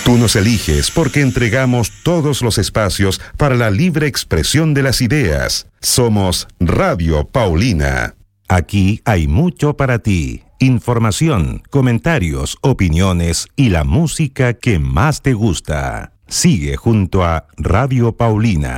Tú nos eliges porque entregamos todos los espacios para la libre expresión de las ideas. Somos Radio Paulina. Aquí hay mucho para ti. Información, comentarios, opiniones y la música que más te gusta. Sigue junto a Radio Paulina.